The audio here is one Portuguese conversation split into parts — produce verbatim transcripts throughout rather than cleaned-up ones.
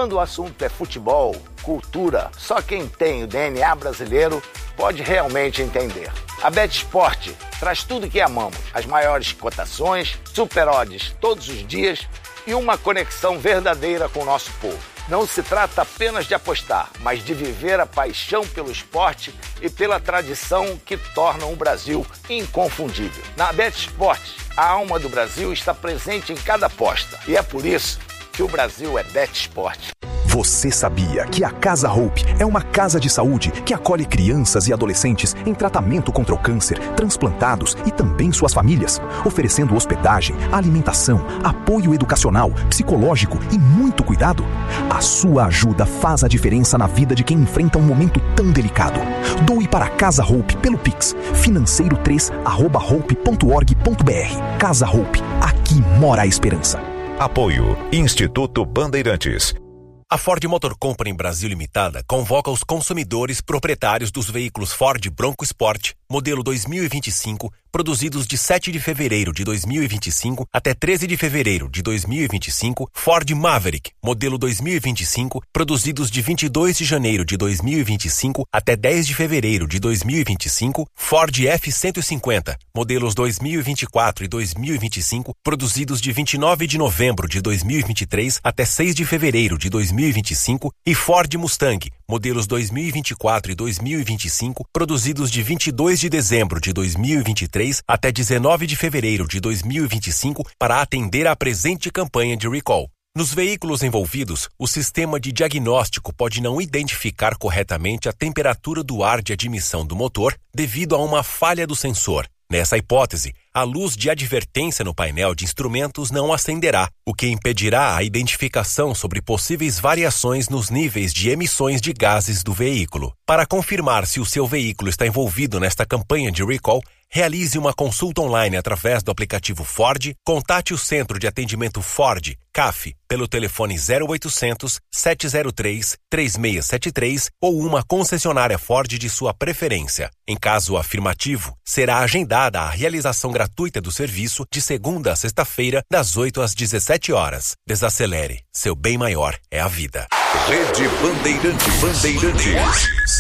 quando o assunto é futebol, cultura, só quem tem o D N A brasileiro pode realmente entender. A BetSport traz tudo que amamos, as maiores cotações, super odds todos os dias e uma conexão verdadeira com o nosso povo. Não se trata apenas de apostar, mas de viver a paixão pelo esporte e pela tradição que tornam o Brasil inconfundível. Na BetSport, a alma do Brasil está presente em cada aposta e é por isso que o Brasil é BetSport. Você sabia que a Casa Hope é uma casa de saúde que acolhe crianças e adolescentes em tratamento contra o câncer, transplantados e também suas famílias, oferecendo hospedagem, alimentação, apoio educacional, psicológico e muito cuidado? A sua ajuda faz a diferença na vida de quem enfrenta um momento tão delicado. Doe para a Casa Hope pelo Pix, financeiro três arroba hope ponto org ponto br. Casa Hope, aqui mora a esperança. Apoio Instituto Bandeirantes. A Ford Motor Company Brasil Limitada convoca os consumidores proprietários dos veículos Ford Bronco Sport, modelo dois mil e vinte e cinco, produzidos de sete de fevereiro de dois mil e vinte e cinco até treze de fevereiro de dois mil e vinte e cinco, Ford Maverick, modelo dois mil e vinte e cinco, produzidos de vinte e dois de janeiro de dois mil e vinte e cinco até dez de fevereiro de dois mil e vinte e cinco, Ford F cento e cinquenta, modelos dois mil e vinte e quatro e dois mil e vinte e cinco, produzidos de vinte e nove de novembro de dois mil e vinte e três até seis de fevereiro de dois mil e vinte e cinco, e Ford Mustang, modelos dois mil e vinte e quatro e dois mil e vinte e cinco, produzidos de vinte e dois de dezembro de dois mil e vinte e três até dezenove de fevereiro de dois mil e vinte e cinco, para atender à presente campanha de recall. Nos veículos envolvidos, o sistema de diagnóstico pode não identificar corretamente a temperatura do ar de admissão do motor devido a uma falha do sensor. Nessa hipótese, a luz de advertência no painel de instrumentos não acenderá, o que impedirá a identificação sobre possíveis variações nos níveis de emissões de gases do veículo. Para confirmar se o seu veículo está envolvido nesta campanha de recall, realize uma consulta online através do aplicativo Ford, contate o Centro de Atendimento Ford, C A F, pelo telefone zero oitocentos, sete zero três, três seis sete três ou uma concessionária Ford de sua preferência. Em caso afirmativo, será agendada a realização gratuita do serviço de segunda a sexta-feira, das oito às dezessete horas. Desacelere, seu bem maior é a vida. Rede Bandeirantes. Bandeirantes.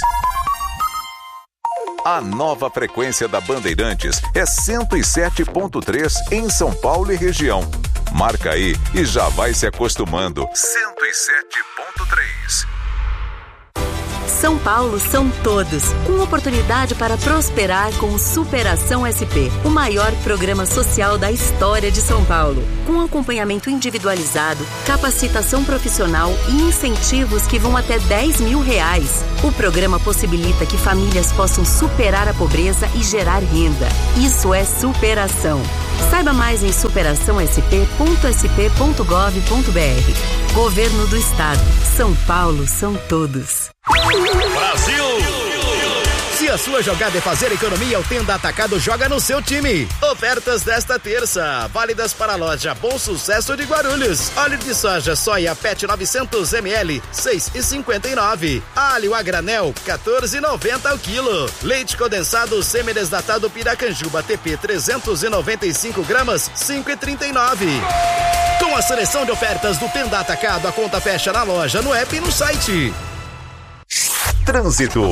A nova frequência da Bandeirantes é cento e sete ponto três em São Paulo e região. Marca aí e já vai se acostumando. cento e sete ponto três. São Paulo são todos, com oportunidade para prosperar com o Superação S P, o maior programa social da história de São Paulo. Com acompanhamento individualizado, capacitação profissional e incentivos que vão até dez mil reais. O programa possibilita que famílias possam superar a pobreza e gerar renda. Isso é superação. Saiba mais em superação s p ponto s p ponto gov ponto b r. Governo do Estado. São Paulo são todos. Brasil! Se a sua jogada é fazer economia, o Tenda Atacado joga no seu time. Ofertas desta terça, válidas para a loja Bom Sucesso de Guarulhos. Óleo de soja Soia Pet novecentos mililitros, seis reais e cinquenta e nove centavos. Alho a granel, quatorze reais e noventa centavos o quilo. Leite condensado semi-desnatado Piracanjuba T P trezentos e noventa e cinco gramas, cinco reais e trinta e nove centavos. Com a seleção de ofertas do Tenda Atacado, a conta fecha na loja, no app e no site. Trânsito.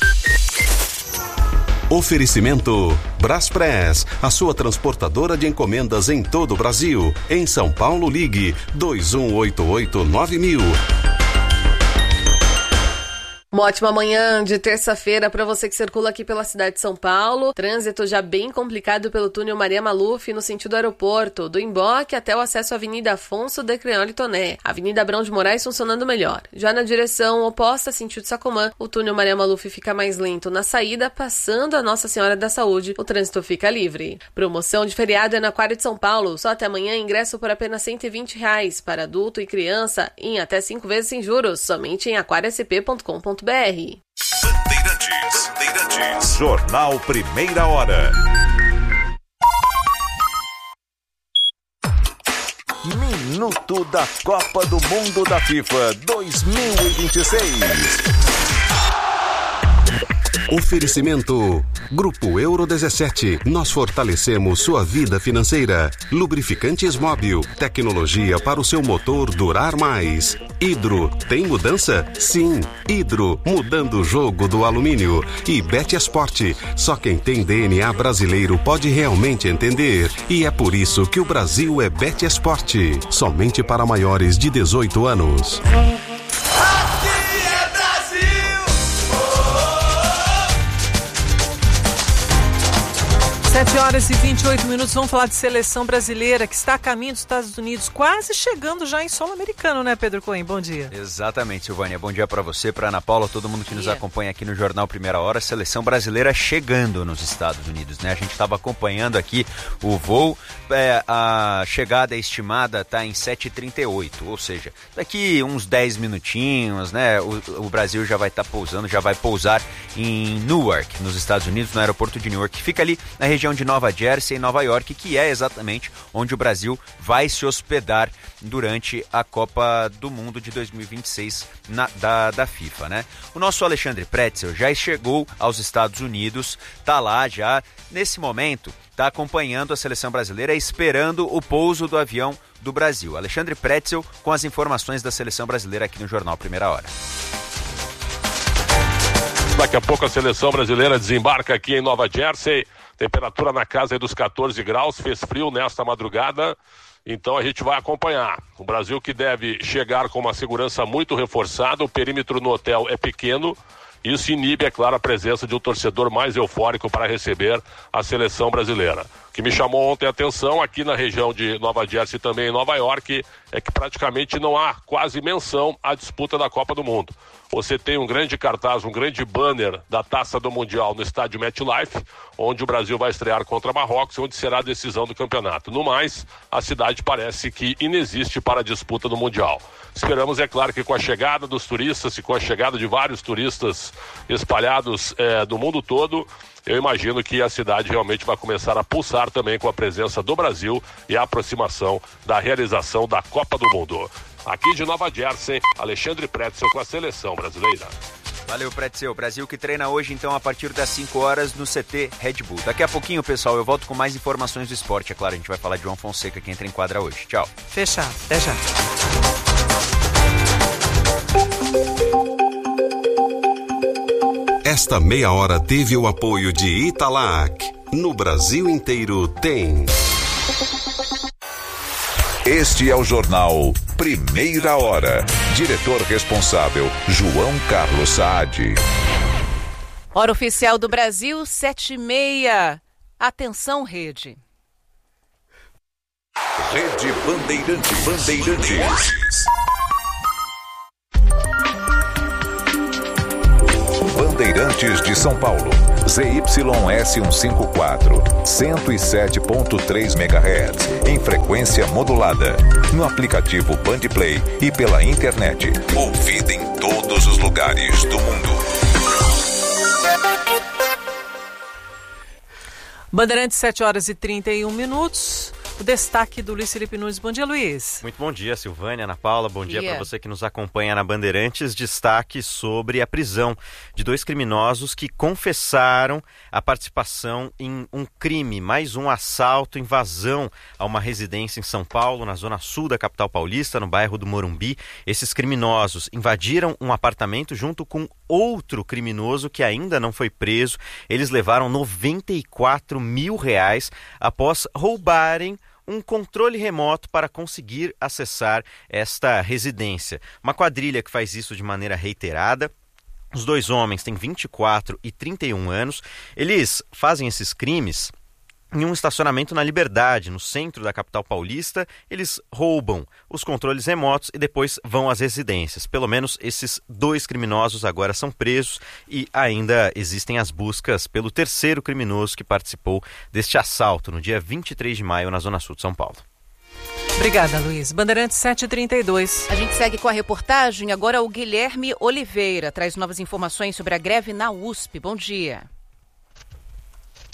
Oferecimento Braspress, a sua transportadora de encomendas em todo o Brasil. Em São Paulo, ligue dois um oito oito nove mil. Uma ótima manhã de terça-feira para você que circula aqui pela cidade de São Paulo. Trânsito já bem complicado pelo túnel Maria Maluf no sentido aeroporto, do Emboque até o acesso à Avenida Afonso de Creole Toné. Avenida Abrão de Moraes funcionando melhor. Já na direção oposta, sentido Sacomã, o túnel Maria Maluf fica mais lento na saída, passando a Nossa Senhora da Saúde, o trânsito fica livre. Promoção de feriado é no Aquário de São Paulo. Só até amanhã, ingresso por apenas cento e vinte reais para adulto e criança, em até cinco vezes sem juros, somente em aquário s p ponto com ponto b r. Bandeirantes. Bandeirantes. Jornal Primeira Hora. Minuto da Copa do Mundo da FIFA dois mil e vinte e seis. Oferecimento Grupo Euro dezessete. Nós fortalecemos sua vida financeira. Lubrificantes Móbil. Tecnologia para o seu motor durar mais. Hidro. Tem mudança? Sim. Hidro. Mudando o jogo do alumínio. E Betesport. Só quem tem D N A brasileiro pode realmente entender. E é por isso que o Brasil é Betesport. Somente para maiores de dezoito anos. sete horas e vinte e oito minutos, vamos falar de seleção brasileira que está a caminho dos Estados Unidos, quase chegando já em solo americano, né, Pedro Cohen? Bom dia. Exatamente, Silvânia. Bom dia para você, para Ana Paula, todo mundo que nos yeah. acompanha aqui no Jornal Primeira Hora. Seleção brasileira chegando nos Estados Unidos, né? A gente estava acompanhando aqui o voo, é, a chegada estimada está em sete e trinta e oito, ou seja, daqui uns dez minutinhos, né? O, o Brasil já vai estar tá pousando, já vai pousar em Newark, nos Estados Unidos, no aeroporto de Newark, que fica ali na região de Nova Jersey, em Nova York, que é exatamente onde o Brasil vai se hospedar durante a Copa do Mundo de dois mil e vinte e seis na, da, da FIFA, né? O nosso Alexandre Pretzel já chegou aos Estados Unidos, tá lá já, nesse momento, tá acompanhando a seleção brasileira, esperando o pouso do avião do Brasil. Alexandre Pretzel com as informações da seleção brasileira aqui no Jornal Primeira Hora. Daqui a pouco a seleção brasileira desembarca aqui em Nova Jersey. Temperatura na casa dos catorze graus, fez frio nesta madrugada, então a gente vai acompanhar. O Brasil que deve chegar com uma segurança muito reforçada, o perímetro no hotel é pequeno, isso inibe, é claro, a presença de um torcedor mais eufórico para receber a seleção brasileira. O que me chamou ontem a atenção aqui na região de Nova Jersey e também em Nova York é que praticamente não há quase menção à disputa da Copa do Mundo. Você tem um grande cartaz, um grande banner da Taça do Mundial no estádio MetLife, onde o Brasil vai estrear contra Marrocos, onde será a decisão do campeonato. No mais, a cidade parece que inexiste para a disputa do Mundial. Esperamos, é claro, que com a chegada dos turistas e com a chegada de vários turistas espalhados é, do mundo todo, eu imagino que a cidade realmente vai começar a pulsar também com a presença do Brasil e a aproximação da realização da Copa do Mundo. Aqui de Nova Jersey, Alexandre Pretzel com a seleção brasileira. Valeu, Pretzel. Brasil que treina hoje, então, a partir das cinco horas no C T Red Bull. Daqui a pouquinho, pessoal, eu volto com mais informações do esporte. É claro, a gente vai falar de João Fonseca, que entra em quadra hoje. Tchau. Fechado. Até já. Esta meia hora teve o apoio de Italac. No Brasil inteiro tem... Este é o Jornal Primeira Hora. Diretor responsável, João Carlos Saad. Hora oficial do Brasil, sete e meia. Atenção, rede. Rede Bandeirantes. Bandeirantes. Bandeirantes de São Paulo. Z Y S cento e cinquenta e quatro, cento e sete ponto três megahertz, em frequência modulada. No aplicativo Bandplay e pela internet. Ouvida em todos os lugares do mundo. Bandeirantes, sete horas e trinta e um minutos. O destaque do Luiz Felipe Nunes. Bom dia, Luiz. Muito bom dia, Silvânia, Ana Paula. Bom dia, dia. para você que nos acompanha na Bandeirantes. Destaque sobre a prisão de dois criminosos que confessaram a participação em um crime, mais um assalto, invasão a uma residência em São Paulo, na zona sul da capital paulista, no bairro do Morumbi. Esses criminosos invadiram um apartamento junto com outro criminoso que ainda não foi preso. Eles levaram noventa e quatro mil reais após roubarem um controle remoto para conseguir acessar esta residência. Uma quadrilha que faz isso de maneira reiterada. Os dois homens têm vinte e quatro e trinta e um anos. Eles fazem esses crimes em um estacionamento na Liberdade, no centro da capital paulista. Eles roubam os controles remotos e depois vão às residências. Pelo menos esses dois criminosos agora são presos e ainda existem as buscas pelo terceiro criminoso que participou deste assalto no dia vinte e três de maio na zona sul de São Paulo. Obrigada, Luiz. Bandeirantes sete e trinta e dois. A gente segue com a reportagem. Agora o Guilherme Oliveira traz novas informações sobre a greve na U S P. Bom dia.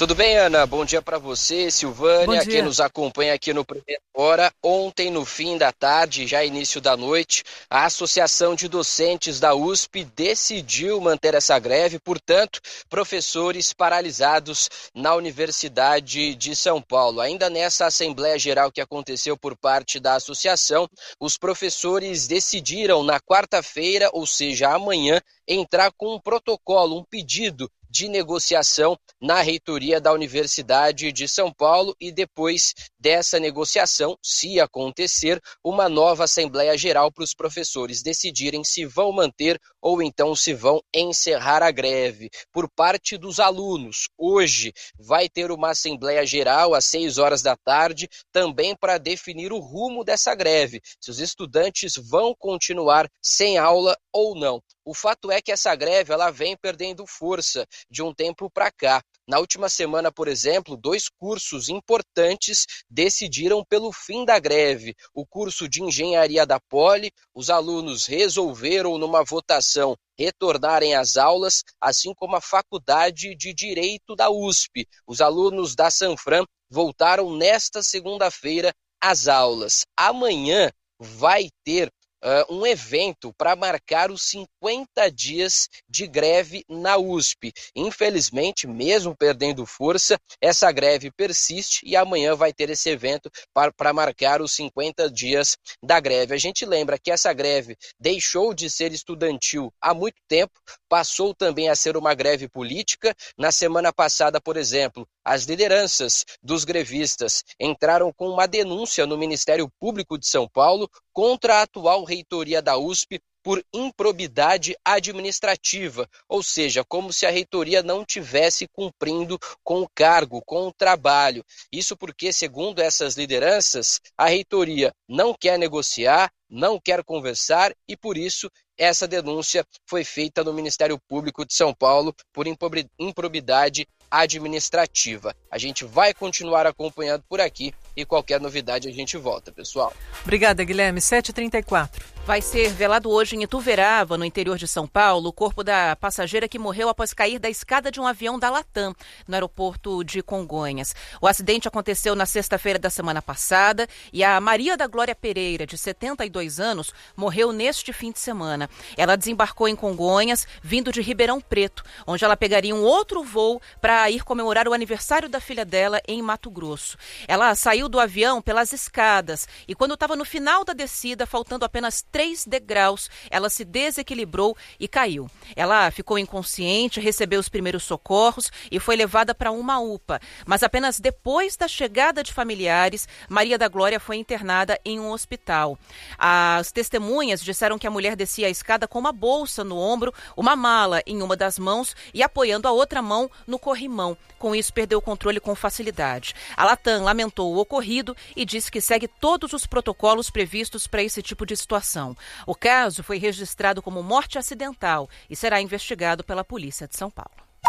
Tudo bem, Ana? Bom dia para você, Silvânia, que nos acompanha aqui no Primeira Hora. Ontem, no fim da tarde, já início da noite, a Associação de Docentes da U S P decidiu manter essa greve, portanto, professores paralisados na Universidade de São Paulo. Ainda nessa Assembleia Geral que aconteceu por parte da associação, os professores decidiram na quarta-feira, ou seja, amanhã, entrar com um protocolo, um pedido de negociação na reitoria da Universidade de São Paulo e depois dessa negociação, se acontecer, uma nova Assembleia Geral para os professores decidirem se vão manter ou então se vão encerrar a greve. Por parte dos alunos, hoje vai ter uma Assembleia Geral às seis horas da tarde, também para definir o rumo dessa greve, se os estudantes vão continuar sem aula ou não. O fato é que essa greve ela vem perdendo força de um tempo para cá. Na última semana, por exemplo, dois cursos importantes decidiram pelo fim da greve. O curso de engenharia da Poli, os alunos resolveram numa votação retornarem às aulas, assim como a faculdade de Direito da U S P. Os alunos da Sanfran voltaram nesta segunda-feira às aulas. Amanhã vai ter Uh, um evento para marcar os cinquenta dias de greve na U S P. Infelizmente, mesmo perdendo força, essa greve persiste e amanhã vai ter esse evento para marcar os cinquenta dias da greve. A gente lembra que essa greve deixou de ser estudantil há muito tempo, passou também a ser uma greve política. Na semana passada, por exemplo, as lideranças dos grevistas entraram com uma denúncia no Ministério Público de São Paulo contra a atual reitoria da U S P por improbidade administrativa, ou seja, como se a reitoria não tivesse cumprindo com o cargo, com o trabalho. Isso porque, segundo essas lideranças, a reitoria não quer negociar, não quer conversar e, por isso, essa denúncia foi feita no Ministério Público de São Paulo por improbidade administrativa. A gente vai continuar acompanhando por aqui e qualquer novidade a gente volta, pessoal. Obrigada, Guilherme. sete e trinta e quatro. Vai ser velado hoje em Ituverava, no interior de São Paulo, o corpo da passageira que morreu após cair da escada de um avião da Latam, no aeroporto de Congonhas. O acidente aconteceu na sexta-feira da semana passada e a Maria da Glória Pereira, de setenta e dois anos, morreu neste fim de semana. Ela desembarcou em Congonhas, vindo de Ribeirão Preto, onde ela pegaria um outro voo para ir comemorar o aniversário da filha dela em Mato Grosso. Ela saiu do avião pelas escadas e quando estava no final da descida, faltando apenas três degraus, ela se desequilibrou e caiu. Ela ficou inconsciente, recebeu os primeiros socorros e foi levada para uma U P A. Mas apenas depois da chegada de familiares, Maria da Glória foi internada em um hospital. As testemunhas disseram que a mulher descia a escada com uma bolsa no ombro, uma mala em uma das mãos e apoiando a outra mão no corrimão. Com isso, perdeu o controle com facilidade. A Latam lamentou o ocorrido e disse que segue todos os protocolos previstos para esse tipo de situação. O caso foi registrado como morte acidental e será investigado pela Polícia de São Paulo.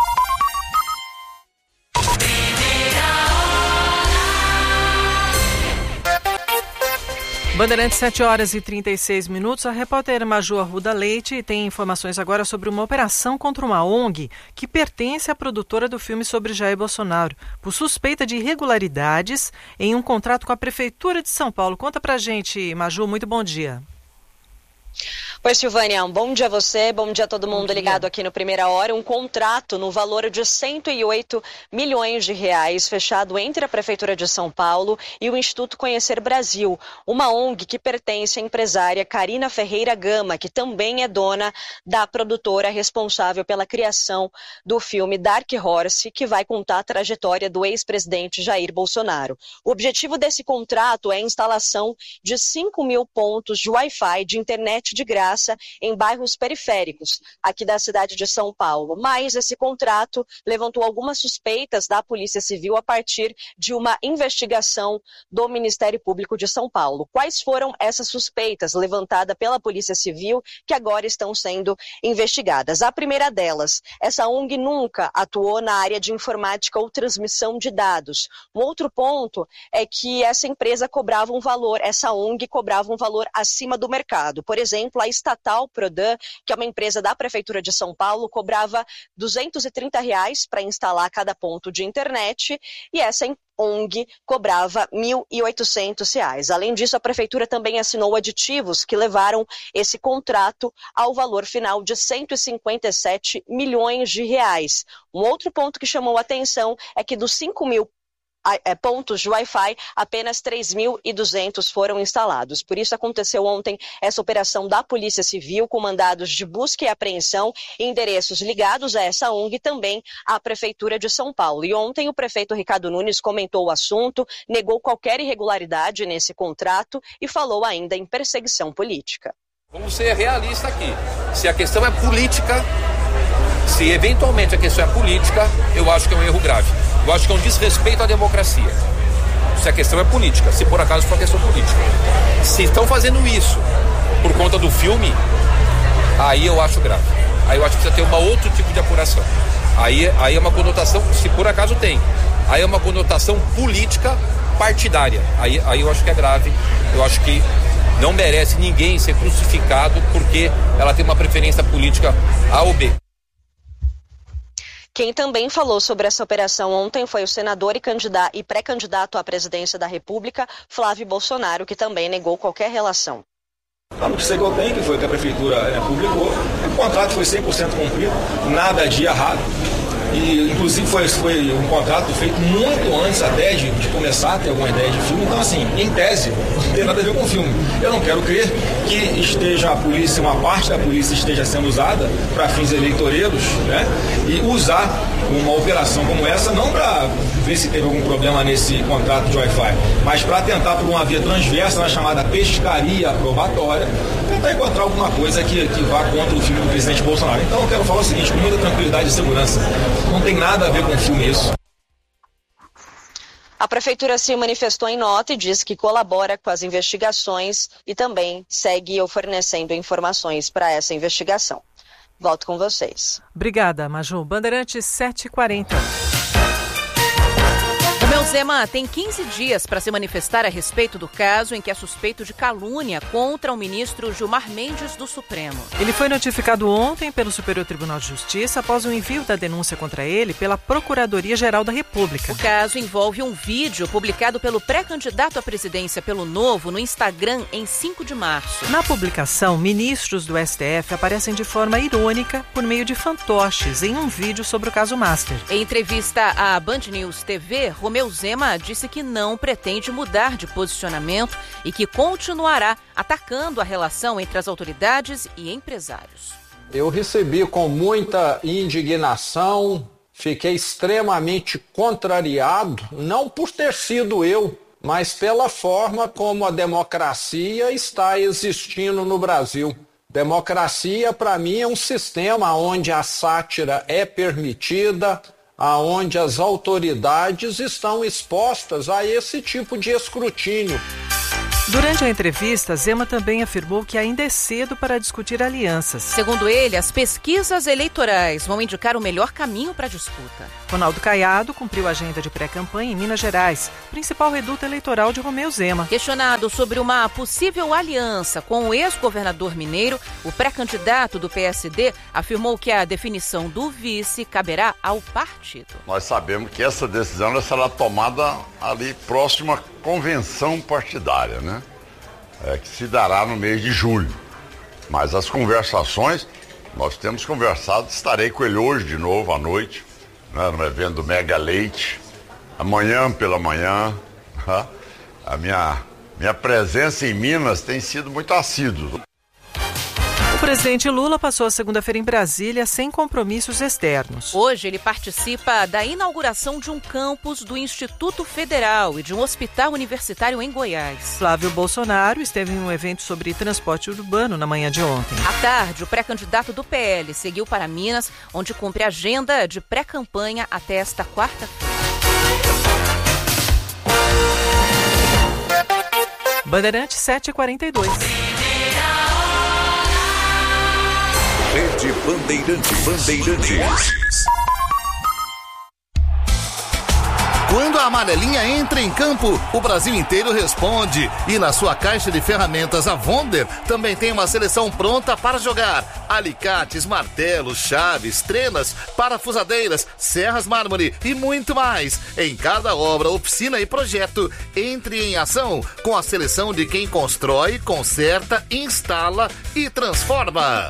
Bandeirantes, sete horas e trinta e seis minutos. A repórter Maju Arruda Leite tem informações agora sobre uma operação contra uma O N G que pertence à produtora do filme sobre Jair Bolsonaro, por suspeita de irregularidades em um contrato com a Prefeitura de São Paulo. Conta pra gente, Maju, muito bom dia. Oi, Silvânia, um bom dia a você, bom dia a todo mundo ligado aqui no Primeira Hora. Um contrato no valor de cento e oito milhões de reais fechado entre a Prefeitura de São Paulo e o Instituto Conhecer Brasil, uma O N G que pertence à empresária Karina Ferreira Gama, que também é dona da produtora responsável pela criação do filme Dark Horse, que vai contar a trajetória do ex-presidente Jair Bolsonaro. O objetivo desse contrato é a instalação de cinco mil pontos de Wi-Fi de internet de graça em bairros periféricos aqui da cidade de São Paulo. Mas esse contrato levantou algumas suspeitas da Polícia Civil a partir de uma investigação do Ministério Público de São Paulo. Quais foram essas suspeitas levantadas pela Polícia Civil que agora estão sendo investigadas? A primeira delas, essa O N G nunca atuou na área de informática ou transmissão de dados. Um outro ponto é que essa empresa cobrava um valor, essa O N G cobrava um valor acima do mercado. Por exemplo, a estatal Prodan, que é uma empresa da Prefeitura de São Paulo, cobrava duzentos e trinta reais para instalar cada ponto de internet e essa O N G cobrava mil e oitocentos reais. Além disso, a Prefeitura também assinou aditivos que levaram esse contrato ao valor final de cento e cinquenta e sete milhões de reais. Um outro ponto que chamou a atenção é que dos cinco mil pontos de Wi-Fi, apenas três mil e duzentos foram instalados. Por isso aconteceu ontem essa operação da Polícia Civil com mandados de busca e apreensão em endereços ligados a essa O N G e também à Prefeitura de São Paulo. E ontem o prefeito Ricardo Nunes comentou o assunto, negou qualquer irregularidade nesse contrato e falou ainda em perseguição política. Vamos ser realistas aqui. Se a questão é política, se eventualmente a questão é política, eu acho que é um erro grave. Eu acho que é um desrespeito à democracia. Se a questão é política, se por acaso for a questão política. Se estão fazendo isso por conta do filme, aí eu acho grave. Aí eu acho que precisa ter um outro tipo de apuração. Aí, aí é uma conotação, se por acaso tem, aí é uma conotação política partidária. Aí, aí eu acho que é grave. Eu acho que não merece ninguém ser crucificado porque ela tem uma preferência política A ou B. Quem também falou sobre essa operação ontem foi o senador e, candidato, e pré-candidato à presidência da República, Flávio Bolsonaro, que também negou qualquer relação. A notícia que eu tenho, que foi que a Prefeitura é, publicou, o contrato foi cem por cento cumprido, nada de errado. E, inclusive, foi, foi um contrato feito muito antes até de, de começar a ter alguma ideia de filme. Então, assim, em tese, não tem nada a ver com o filme. Eu não quero crer que esteja a polícia, uma parte da polícia esteja sendo usada para fins eleitoreiros, né? E usar uma operação como essa, não para ver se teve algum problema nesse contrato de Wi-Fi, mas para tentar por uma via transversa, na chamada pescaria aprobatória, tentar encontrar alguma coisa que, que vá contra o filme do presidente Bolsonaro. Então, eu quero falar o seguinte, com muita tranquilidade e segurança. Não tem nada a ver com o filme isso. A Prefeitura se manifestou em nota e diz que colabora com as investigações e também segue fornecendo informações para essa investigação. Volto com vocês. Obrigada, Maju. Bandeirantes sete e quarenta. Romeu Zema tem quinze dias para se manifestar a respeito do caso em que é suspeito de calúnia contra o ministro Gilmar Mendes do Supremo. Ele foi notificado ontem pelo Superior Tribunal de Justiça após o envio da denúncia contra ele pela Procuradoria-Geral da República. O caso envolve um vídeo publicado pelo pré-candidato à presidência pelo Novo no Instagram em cinco de março. Na publicação, ministros do S T F aparecem de forma irônica por meio de fantoches em um vídeo sobre o caso Master. Em entrevista à Band News T V, Romeu Zema disse que não pretende mudar de posicionamento e que continuará atacando a relação entre as autoridades e empresários. Eu recebi com muita indignação, fiquei extremamente contrariado, não por ter sido eu, mas pela forma como a democracia está existindo no Brasil. Democracia, para mim, é um sistema onde a sátira é permitida, aonde as autoridades estão expostas a esse tipo de escrutínio. Durante a entrevista, Zema também afirmou que ainda é cedo para discutir alianças. Segundo ele, as pesquisas eleitorais vão indicar o melhor caminho para a disputa. Ronaldo Caiado cumpriu a agenda de pré-campanha em Minas Gerais, principal reduto eleitoral de Romeu Zema. Questionado sobre uma possível aliança com o ex-governador mineiro, o pré-candidato do P S D afirmou que a definição do vice caberá ao partido. Nós sabemos que essa decisão será tomada ali próxima à convenção partidária, né? É, que se dará no mês de julho. Mas as conversações, nós temos conversado, estarei com ele hoje de novo à noite, né, no evento do Mega Leite, amanhã pela manhã. Né? A minha, minha presença em Minas tem sido muito assídua. O presidente Lula passou a segunda-feira em Brasília sem compromissos externos. Hoje ele participa da inauguração de um campus do Instituto Federal e de um hospital universitário em Goiás. Flávio Bolsonaro esteve em um evento sobre transporte urbano na manhã de ontem. À tarde, o pré-candidato do P L seguiu para Minas, onde cumpre agenda de pré-campanha até esta quarta-feira. Bandeirantes sete e quarenta e dois. Rede Bandeirantes. Bandeirantes. Quando a A amarelinha entra em campo, o Brasil inteiro responde. E na sua caixa de ferramentas, a Wonder também tem uma seleção pronta para jogar. Alicates, martelos, chaves, trenas, parafusadeiras, serras mármore e muito mais. Em cada obra, oficina e projeto, entre em ação com a seleção de quem constrói, conserta, instala e transforma.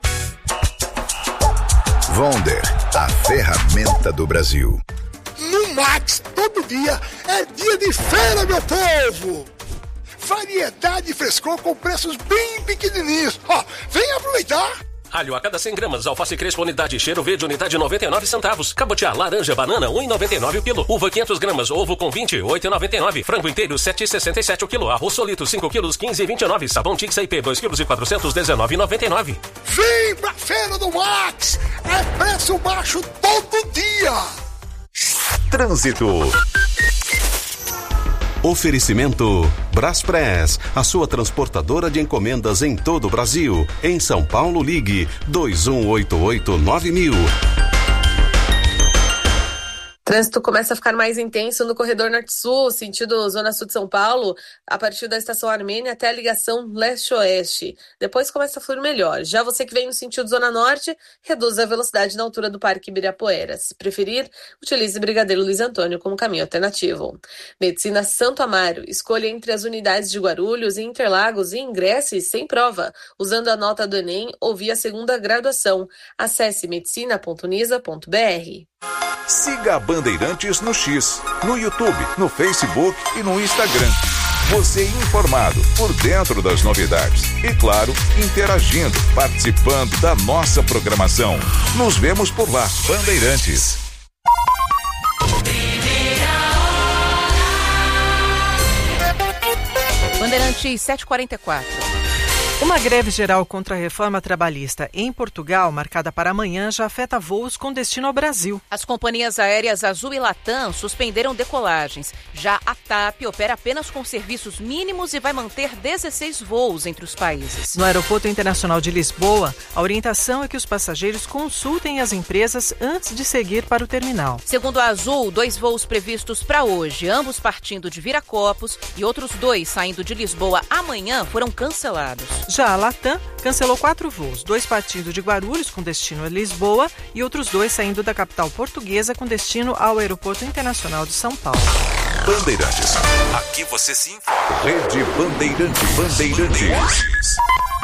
Wonder, a ferramenta do Brasil. No Max, todo dia é dia de feira, meu povo! Variedade e frescor com preços bem pequenininhos. Ó, vem aproveitar! Alho a cada cem gramas, alface crespo unidade cheiro verde unidade noventa e nove centavos. Cabotiá, laranja, banana um e noventa e nove o quilo. Uva quinhentas gramas, ovo com vinte, oito e noventa e nove. Frango inteiro sete e sessenta e sete o quilo. Arroz solito cinco quilos, quinze e vinte e nove. Sabão Tix I P dois quilos e quatrocentos, dezenove e noventa e nove. Vem pra feira do Max! É preço baixo todo dia! Trânsito. Oferecimento Braspress, a sua transportadora de encomendas em todo o Brasil. Em São Paulo, ligue dois um oito oito nove mil. Trânsito começa a ficar mais intenso no corredor norte-sul, sentido zona sul de São Paulo, a partir da estação Armênia até a ligação leste-oeste. Depois começa a fluir melhor. Já você que vem no sentido zona norte, reduz a velocidade na altura do Parque Ibirapuera. Se preferir, utilize Brigadeiro Luiz Antônio como caminho alternativo. Medicina Santo Amaro, escolha entre as unidades de Guarulhos e Interlagos e ingresse sem prova, usando a nota do Enem ou via segunda graduação. Acesse medicina ponto unisa ponto b r. Siga a Bandeirantes no X, no YouTube, no Facebook e no Instagram. Você informado, por dentro das novidades. E claro, interagindo, participando da nossa programação. Nos vemos por lá, Bandeirantes. Bandeirantes sete e quarenta e quatro. Uma greve geral contra a reforma trabalhista em Portugal, marcada para amanhã, já afeta voos com destino ao Brasil. As companhias aéreas Azul e Latam suspenderam decolagens. Já a TAP opera apenas com serviços mínimos e vai manter dezesseis voos entre os países. No Aeroporto Internacional de Lisboa, a orientação é que os passageiros consultem as empresas antes de seguir para o terminal. Segundo a Azul, dois voos previstos para hoje, ambos partindo de Viracopos, e outros dois saindo de Lisboa amanhã foram cancelados. Já a Latam cancelou quatro voos, dois partindo de Guarulhos com destino a Lisboa e outros dois saindo da capital portuguesa com destino ao Aeroporto Internacional de São Paulo. Bandeirantes. Aqui você se informa. Rede Bandeirantes. Bandeirantes.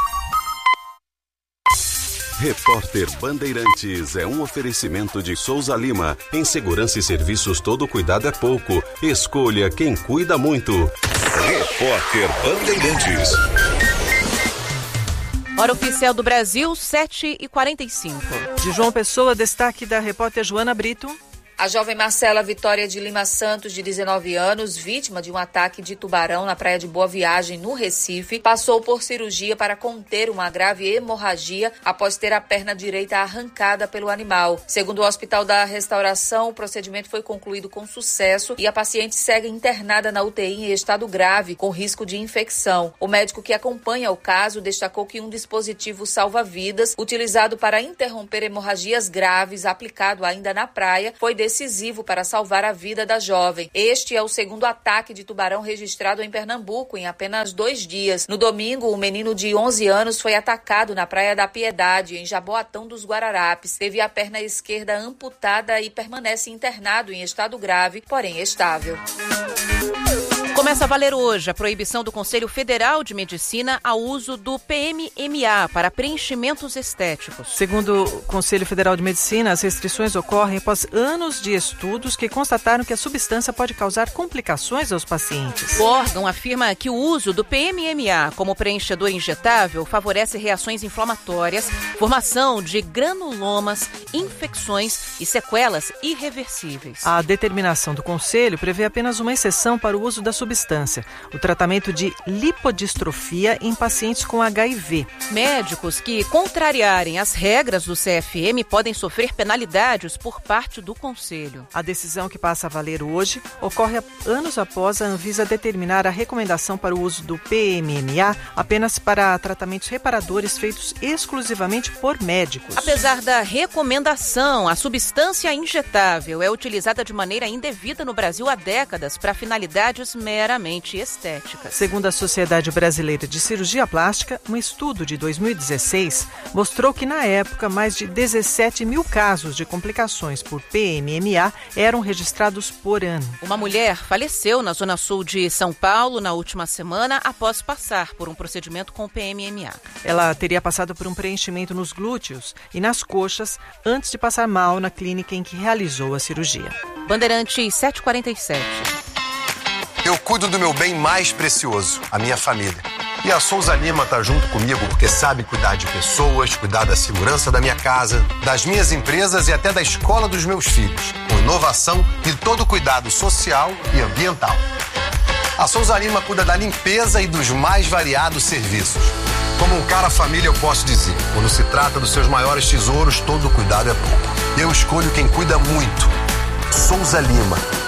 Repórter Bandeirantes é um oferecimento de Souza Lima. Em segurança e serviços, todo cuidado é pouco. Escolha quem cuida muito. Repórter Bandeirantes. Hora oficial do Brasil, sete e quarenta e cinco. De João Pessoa, destaque da repórter Joana Brito. A jovem Marcela Vitória de Lima Santos, de dezenove anos, vítima de um ataque de tubarão na praia de Boa Viagem, no Recife, passou por cirurgia para conter uma grave hemorragia após ter a perna direita arrancada pelo animal. Segundo o Hospital da Restauração, o procedimento foi concluído com sucesso e a paciente segue internada na U T I em estado grave, com risco de infecção. O médico que acompanha o caso destacou que um dispositivo salva-vidas, utilizado para interromper hemorragias graves, aplicado ainda na praia, foi decisivo para salvar a vida da jovem. Este é o segundo ataque de tubarão registrado em Pernambuco em apenas dois dias. No domingo, um menino de onze anos foi atacado na Praia da Piedade, em Jaboatão dos Guararapes. Teve a perna esquerda amputada e permanece internado em estado grave, porém estável. Começa a valer hoje a proibição do Conselho Federal de Medicina ao uso do P M M A para preenchimentos estéticos. Segundo o Conselho Federal de Medicina, as restrições ocorrem após anos de estudos que constataram que a substância pode causar complicações aos pacientes. O órgão afirma que o uso do P M M A como preenchedor injetável favorece reações inflamatórias, formação de granulomas, infecções e sequelas irreversíveis. A determinação do Conselho prevê apenas uma exceção para o uso da substância substância, o tratamento de lipodistrofia em pacientes com H I V. Médicos que contrariarem as regras do C F M podem sofrer penalidades por parte do Conselho. A decisão, que passa a valer hoje, ocorre anos após a Anvisa determinar a recomendação para o uso do P M M A apenas para tratamentos reparadores feitos exclusivamente por médicos. Apesar da recomendação, a substância injetável é utilizada de maneira indevida no Brasil há décadas para finalidades meramente estéticas. Segundo a Sociedade Brasileira de Cirurgia Plástica, um estudo de dois mil e dezesseis mostrou que, na época, mais de dezessete mil casos de complicações por P M M A eram registrados por ano. Uma mulher faleceu na zona sul de São Paulo na última semana após passar por um procedimento com P M M A. Ela teria passado por um preenchimento nos glúteos e nas coxas antes de passar mal na clínica em que realizou a cirurgia. Bandeirantes setecentos e quarenta e sete. Eu cuido do meu bem mais precioso, a minha família. E a Souza Lima está junto comigo porque sabe cuidar de pessoas, cuidar da segurança da minha casa, das minhas empresas e até da escola dos meus filhos, com inovação e todo cuidado social e ambiental. A Souza Lima cuida da limpeza e dos mais variados serviços. Como um cara família, eu posso dizer, quando se trata dos seus maiores tesouros, todo cuidado é pouco. Eu escolho quem cuida muito. Souza Lima.